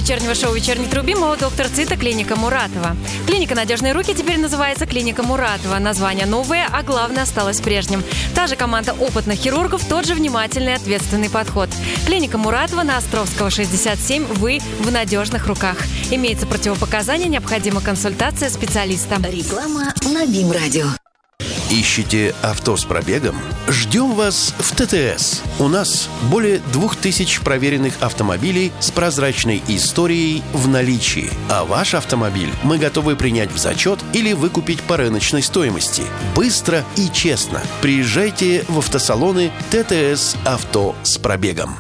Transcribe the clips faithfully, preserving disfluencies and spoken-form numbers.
вечернего шоу «Вечерний Трубимова» доктор Цита, клиника Муратова. Клиника «Надежные руки» теперь называется клиника Муратова. Название новое, а главное осталось прежним. Та же команда опытных хирургов, тот же внимательный и ответственный подход. Клиника Муратова на Островского, шестьдесят семь. Вы в надежных руках. Имеется противопоказания, необходима консультация специалиста. Реклама на БИМ-радио. Ищете авто с пробегом? Ждем вас в ТТС. У нас более двух тысяч проверенных автомобилей с прозрачной историей в наличии. А ваш автомобиль мы готовы принять в зачет или выкупить по рыночной стоимости. Быстро и честно. Приезжайте в автосалоны ТТС «Авто с пробегом».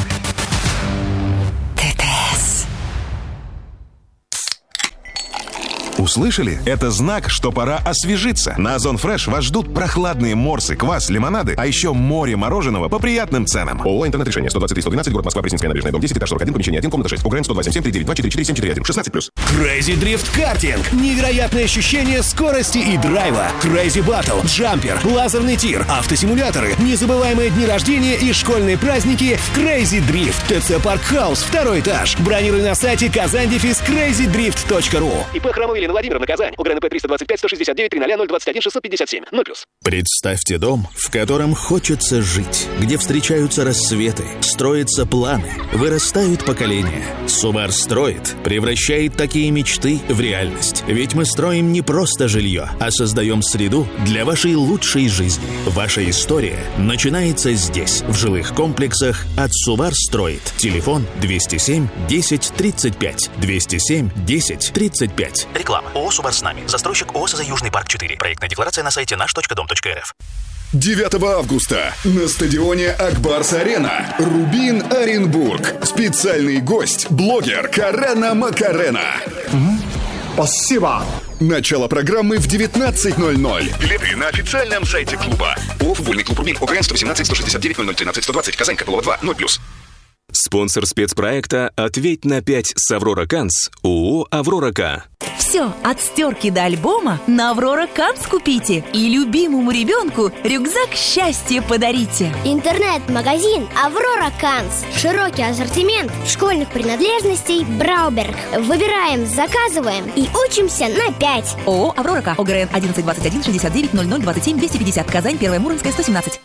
Услышали? Это знак, что пора освежиться. На Озон Фреш вас ждут прохладные морсы, квас, лимонады, а еще море мороженого по приятным ценам. ООО «Интернет-решение». сто двадцать три сто двенадцать, город Москва, Пресненская набережная, дом десять, этаж сорок один, помещение один, комната шесть. УГРН сто два семь семь три девять два четыре четыре семь четыре один. шестнадцать плюс. Crazy Drift Картинг. Невероятное ощущение скорости и драйва. Crazy Battle, джампер, лазерный тир, автосимуляторы, незабываемые дни рождения и школьные праздники в Crazy Drift. ТЦ Парк Хаус, второй этаж. Бронируй на сайте казань дефис крейзи дрифт точка ру. ИП Хромова Елена Владимировна, Казань. УГРНП триста двадцать пять сто шестьдесят девять триста ноль двадцать один шестьсот пятьдесят семь. ноль плюс. Представьте дом, в котором хочется жить, где встречаются рассветы, строятся планы, вырастают поколения. Субар строит, превращает такие мечты в реальность. Ведь мы строим не просто жилье, а создаем среду для вашей лучшей жизни. Ваша история начинается здесь, в жилых комплексах от Субар строит. Телефон двести семь десять тридцать пять. двести семь десять тридцать пять. Реклама. ООО «Субар с нами». Застройщик ООО «СЗ Южный парк четыре». Проектная декларация на сайте наш точка дом точка эр эф. девятого августа на стадионе Акбарс-Арена Рубин Оренбург. Специальный гость – блогер Карена Макарена. Спасибо. Начало программы в девятнадцать ноль ноль. Билеты на официальном сайте клуба. ООО «Футбольный клуб Рубин». ОГРН сто семнадцать сто шестьдесят девять ноль ноль тринадцать сто двадцать. Казань, Копылова два. ноль плюс. Спонсор спецпроекта «Ответь на пять» с Аврора Канц. ООО «Аврора К». Все, от стерки до альбома на Аврора Канц купите. И любимому ребенку рюкзак счастья подарите. Интернет-магазин «Аврора Канц». Широкий ассортимент школьных принадлежностей Брауберг. Выбираем, заказываем и учимся на пять. ООО «Аврора К». ОГРН одиннадцать двадцать один шестьдесят девять ноль ноль двадцать семь двести пятьдесят. Казань, Первая Муромская, сто семнадцать.